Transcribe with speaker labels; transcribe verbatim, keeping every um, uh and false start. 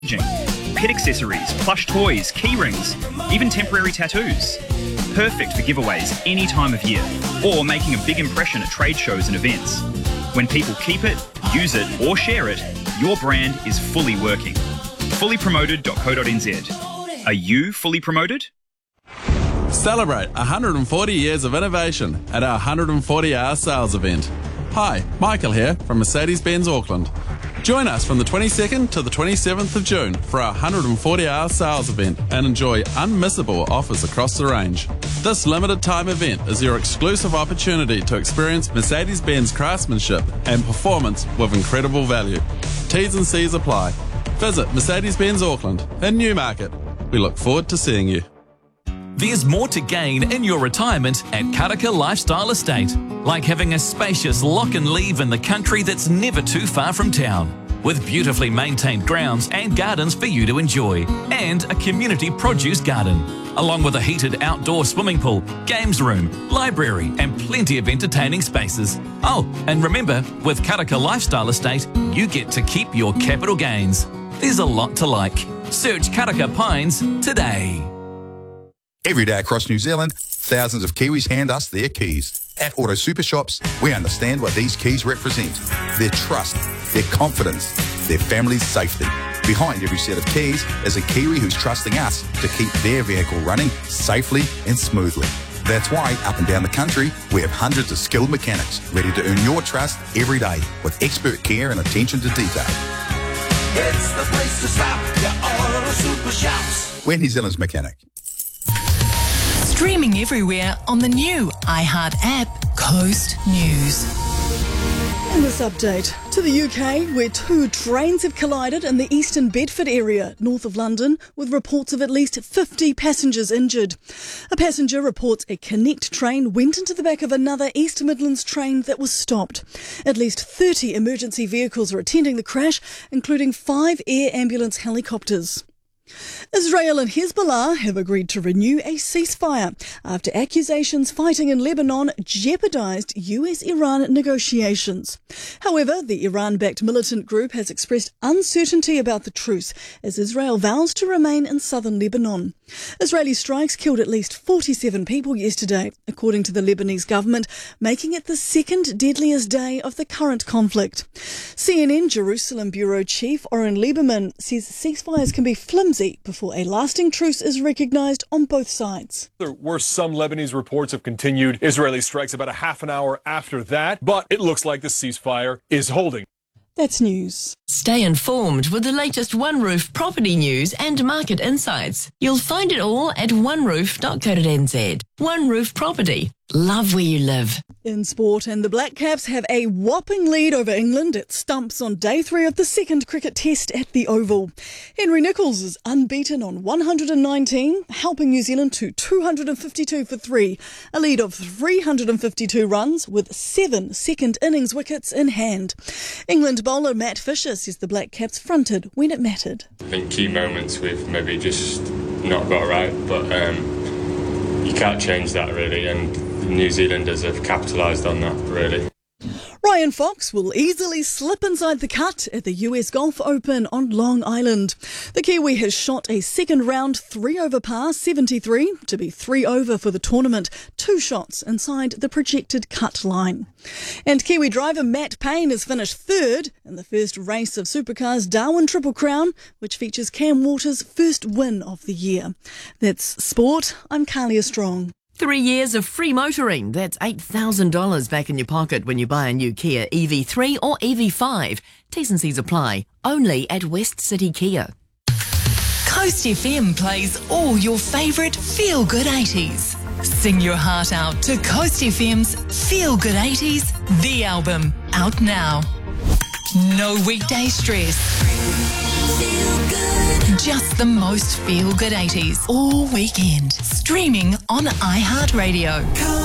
Speaker 1: pet accessories, plush toys, key rings, even temporary tattoos. Perfect for giveaways any time of year, or making a big impression at trade shows and events. When people keep it, use it, or share it, your brand is fully working. fully promoted dot co dot n z. Are you fully promoted?
Speaker 2: Celebrate one hundred forty years of innovation at our one hundred forty hour sales event. Hi, Michael here from Mercedes-Benz Auckland. Join us from the twenty-second to the twenty-seventh of June for our one hundred forty hour sales event and enjoy unmissable offers across the range. This limited time event is your exclusive opportunity to experience Mercedes-Benz craftsmanship and performance with incredible value. T's and C's apply. Visit Mercedes-Benz Auckland in Newmarket. We look forward to seeing you.
Speaker 3: There's more to gain in your retirement at Karaka Lifestyle Estate, like having a spacious lock and leave in the country that's never too far from town, with beautifully maintained grounds and gardens for you to enjoy, and a community produce garden, along with a heated outdoor swimming pool, games room, library, and plenty of entertaining spaces. Oh, and remember, with Karaka Lifestyle Estate, you get to keep your capital gains. There's a lot to like. Search Karaka Pines today.
Speaker 4: Every day across New Zealand, thousands of Kiwis hand us their keys. At Auto Super Shops, we understand what these keys represent. Their trust, their confidence, their family's safety. Behind every set of keys is a Kiwi who's trusting us to keep their vehicle running safely and smoothly. That's why, up and down the country, we have hundreds of skilled mechanics ready to earn your trust every day with expert care and attention to detail.
Speaker 5: It's the place to stop, your Auto Super Shops.
Speaker 4: We're New Zealand's mechanic.
Speaker 6: Streaming everywhere on the new iHeart app, Coast News.
Speaker 7: In this update, to the U K, where two trains have collided in the Eastern Bedford area, north of London, with reports of at least fifty passengers injured. A passenger reports a Connect train went into the back of another East Midlands train that was stopped. At least thirty emergency vehicles are attending the crash, including five air ambulance helicopters. Israel and Hezbollah have agreed to renew a ceasefire after accusations fighting in Lebanon jeopardised U S Iran negotiations. However, the Iran-backed militant group has expressed uncertainty about the truce as Israel vows to remain in southern Lebanon. Israeli strikes killed at least forty-seven people yesterday, according to the Lebanese government, making it the second deadliest day of the current conflict. C N N Jerusalem Bureau Chief Oren Lieberman says ceasefires can be flimsy before a lasting truce is recognised on both sides.
Speaker 8: There were some Lebanese reports of continued Israeli strikes about a half an hour after that, but it looks like the ceasefire is holding.
Speaker 7: That's news.
Speaker 6: Stay informed with the latest One Roof property news and market insights. You'll find it all at one roof dot co dot n z. One Roof Property. Love where you live.
Speaker 7: In sport, and the Black Caps have a whopping lead over England at Stumps on day three of the second cricket test at the Oval. Henry Nicholls is unbeaten on one hundred nineteen, helping New Zealand to two hundred fifty-two for three, a lead of three hundred fifty-two runs with seven second innings wickets in hand. England bowler Matt Fisher says the Black Caps fronted when it mattered.
Speaker 9: I think key moments we've maybe just not got right, but um, you can't change that really, and New Zealanders have capitalised on that really.
Speaker 7: Ryan Fox will easily slip inside the cut at the U S Golf Open on Long Island. The Kiwi has shot a second round three over par seventy-three to be three over for the tournament, two shots inside the projected cut line. And Kiwi driver Matt Payne has finished third in the first race of Supercars Darwin Triple Crown, which features Cam Waters' first win of the year. That's sport. I'm Carlia Strong.
Speaker 10: Three years of free motoring. That's eight thousand dollars back in your pocket when you buy a new Kia E V three or E V five. T's and C's apply. Only at West City Kia.
Speaker 6: Coast F M plays all your favourite feel-good eighties. Sing your heart out to Coast F M's Feel Good eighties, the album, out now. No weekday stress. Just the most feel-good eighties all weekend. Streaming on iHeartRadio.